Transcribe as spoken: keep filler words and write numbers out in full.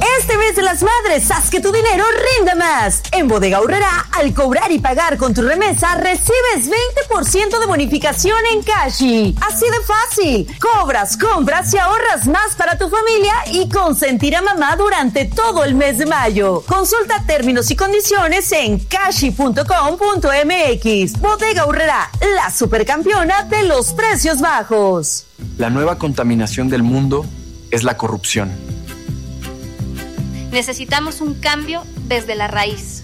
Este mes de las madres, haz que tu dinero rinda más. En Bodega Aurrerá, al cobrar y pagar con tu remesa, recibes veinte por ciento de bonificación en Cashi. Así de fácil. Cobras, compras y ahorras más para tu familia y consentir a mamá durante todo el mes de mayo. Consulta términos y condiciones en cashi punto com punto m x. Bodega Aurrerá, la supercampeona de los precios bajos. La nueva contaminación del mundo es la corrupción. Necesitamos un cambio desde la raíz.